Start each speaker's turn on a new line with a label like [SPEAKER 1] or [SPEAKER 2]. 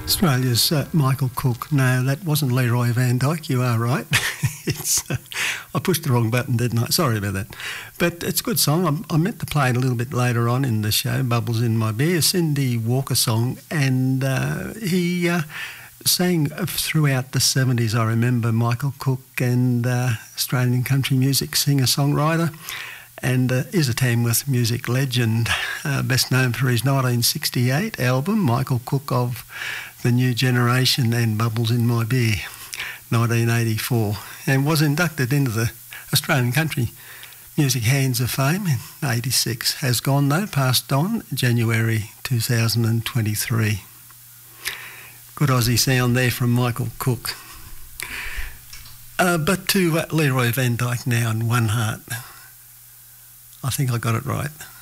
[SPEAKER 1] Australia's Michael Cook. No, that wasn't Leroy Van Dyke. You are right. I pushed the wrong button, didn't I? Sorry about that. But it's a good song. I meant to play it a little bit later on in the show, Bubbles in My Beer, Cindy Walker song. And he sang throughout the 70s. I remember Michael Cook and Australian country music singer-songwriter. And is a Tamworth music legend, best known for his 1968 album, Michael Cook of the New Generation and Bubbles in My Beer, 1984, and was inducted into the Australian Country Music Hands of Fame in 86. Has gone though, passed on January 2023. Good Aussie sound there from Michael Cook. But to Leroy Van Dyke now and One Heart. I think I got it right.